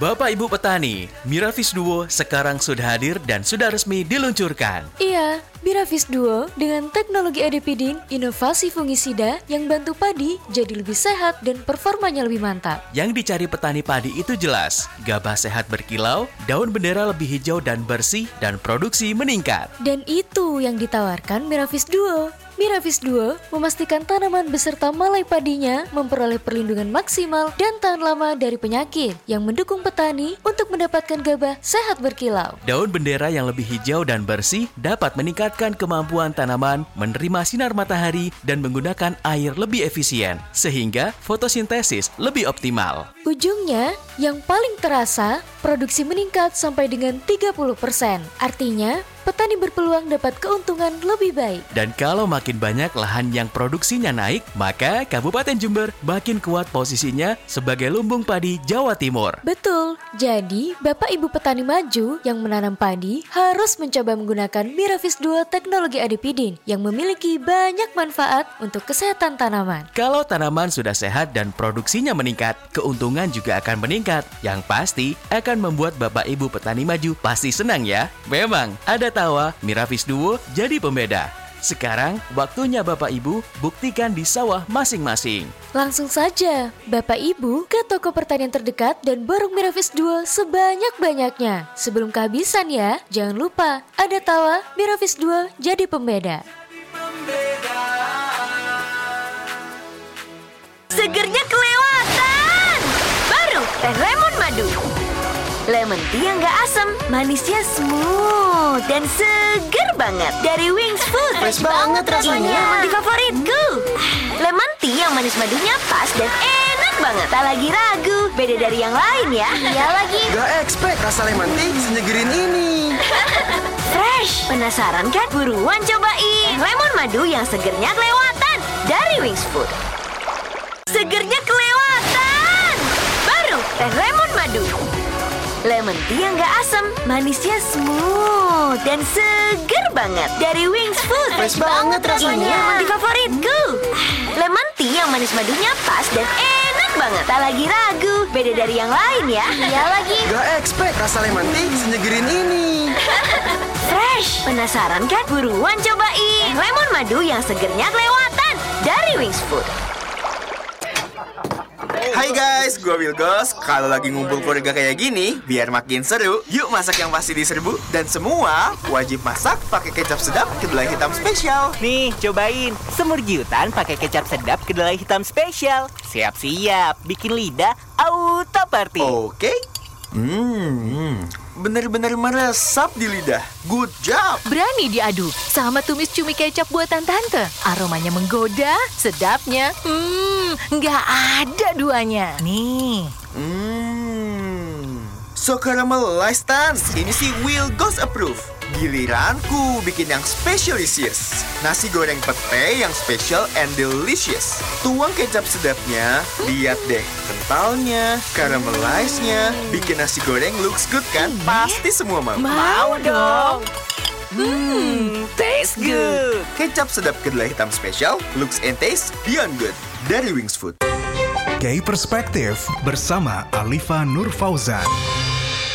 Bapak Ibu petani, Miravis Duo sekarang sudah hadir dan sudah resmi diluncurkan. Iya, Miravis Duo dengan teknologi adipidin, inovasi fungisida yang bantu padi jadi lebih sehat dan performanya lebih mantap. Yang dicari petani padi itu jelas, gabah sehat berkilau, daun bendera lebih hijau dan bersih, dan produksi meningkat. Dan itu yang ditawarkan Miravis Duo. Miravis Duo memastikan tanaman beserta malai padinya memperoleh perlindungan maksimal dan tahan lama dari penyakit yang mendukung petani untuk mendapatkan gabah sehat berkilau. Daun bendera yang lebih hijau dan bersih dapat meningkatkan kemampuan tanaman menerima sinar matahari dan menggunakan air lebih efisien, sehingga fotosintesis lebih optimal. Ujungnya, yang paling terasa, produksi meningkat sampai dengan 30%. Artinya, petani berpeluang dapat keuntungan lebih baik. Dan kalau makin banyak lahan yang produksinya naik, maka Kabupaten Jember makin kuat posisinya sebagai lumbung padi Jawa Timur. Betul, jadi Bapak Ibu petani maju yang menanam padi harus mencoba menggunakan Miravis Duo teknologi adipidin yang memiliki banyak manfaat untuk kesehatan tanaman. Kalau tanaman sudah sehat dan produksinya meningkat, keuntungan juga akan meningkat. Yang pasti akan membuat Bapak Ibu petani maju pasti senang ya. Memang ada tawa, Miravis Duo jadi pembeda. Sekarang waktunya Bapak Ibu buktikan di sawah masing-masing. Langsung saja, Bapak Ibu ke toko pertanian terdekat dan borong Miravis Duo sebanyak-banyaknya. Sebelum kehabisan ya, jangan lupa ada tawa, Miravis Duo jadi pembeda. Segernya kelewatan! Baru teh lemon madu. Lemon tea yang gak asam, manisnya smooth dan seger banget. Dari Wings Food. Fresh banget rasanya. Ini yang di favoritku. Lemon tea yang manis madunya pas dan enak banget. Tak lagi ragu, beda dari yang lain ya. Iya lagi. Gak expect rasa lemon tea senyegerin ini. Fresh. Penasaran kan? Buruan cobain. Lemon madu yang segernya kelewatan. Dari Wings Food. Segernya kelewatan. Baru teh lemon madu. Lemon tea yang gak asam, manisnya smooth dan seger banget. Dari Wings Food. Fresh banget rasanya. Ini yang di favoritku. Lemon tea yang manis madunya pas dan enak banget. Tak lagi ragu, beda dari yang lain ya. Iya lagi. Gak expect rasa lemon tea senyegerin ini. Fresh. Penasaran kan? Buruan cobain. Lemon madu yang segernya kelewatan. Dari Wings Food. Hai guys, gue Wilgos. Kalau lagi ngumpul keluarga kayak gini, biar makin seru, yuk masak yang pasti diserbu. Dan semua wajib masak pakai kecap sedap kedelai hitam spesial. Nih, cobain semur giutan pakai kecap sedap kedelai hitam spesial. Siap-siap, bikin lidah auto party. Oke. Bener-bener meresap di lidah. Good job. Berani diadu sama tumis cumi kecap buatan tante. Aromanya menggoda, sedapnya, nggak ada duanya. Nih, So caramelized Tan. Ini sih Wilgos approve. Giliranku bikin yang specialisius. Nasi goreng pete yang special and delicious. Tuang kecap sedapnya, lihat deh kentalnya, caramelized-nya. Bikin nasi goreng looks good kan? Pasti semua mau. Mau dong. taste good. Kecap sedap kedelai hitam special, looks and taste beyond good. Dari Wings Food. Gay Perspektif bersama Alifa Nur Fauzan.